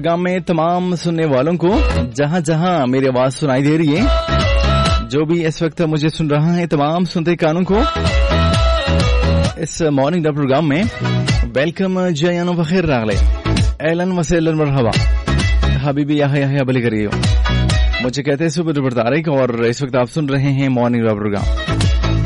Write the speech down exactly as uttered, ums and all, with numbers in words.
Programme में तमाम सुनने वालों को जहां जहां मेरी आवाज सुनाई दे रही है, जो भी इस वक्त मुझे सुन रहा है, तमाम सुनते कानों को इस मॉर्निंग ड्राइव प्रोग्राम में वेलकम जयान बखैर रागले एलन वसेलन मरहबा हबीबी या या बली करिए। मुझे कहते हैं सुबह तारिक और इस वक्त आप सुन रहे हैं मॉर्निंग ड्राइव प्रोग्राम।